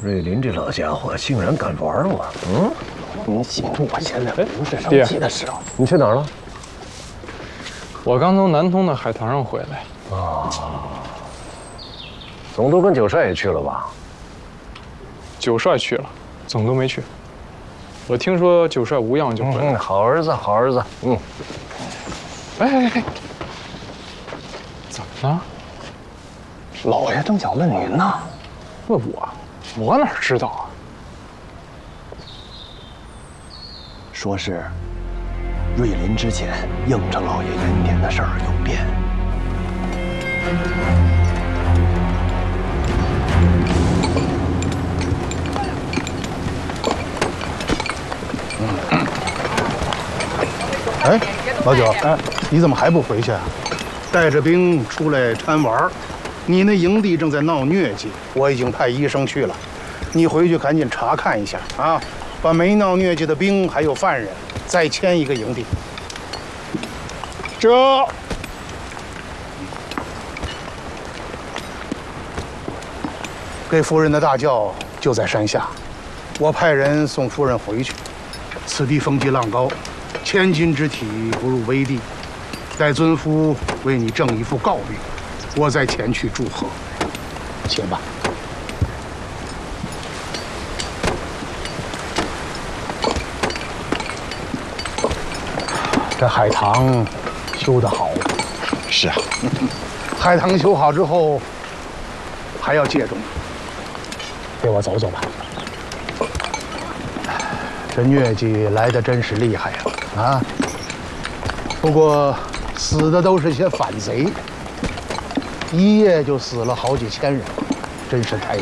瑞林这老家伙竟然敢玩我！ 你记住，我现在不是生气的时候。 你去哪儿了？ 我刚从南通的海棠上回来。 总督跟九帅也去了吧？ 九帅去了，总督没去。我听说九帅无恙就回来。 好儿子，好儿子。 哎，怎么了？ 老爷正想问您呢。 问我哪知道啊？ 说是瑞林之前应着老爷钦点的事儿有变。 哎，老九，你怎么还不回去啊？带着兵出来贪玩，你那营地正在闹疟疾，我已经派医生去了，你回去赶紧查看一下啊，把没闹疟疾的兵还有犯人再迁一个营地。这。给夫人的大轿就在山下，我派人送夫人回去。此地风急浪高，千金之体不入危地，待尊夫为你正一副告律，我再前去祝贺。且吧。这海棠修得好。 是啊， 海棠修好之后，还要借重。陪我走走吧。这疟疾来得真是厉害啊！不过死的都是些反贼，一夜就死了好几千人，真是太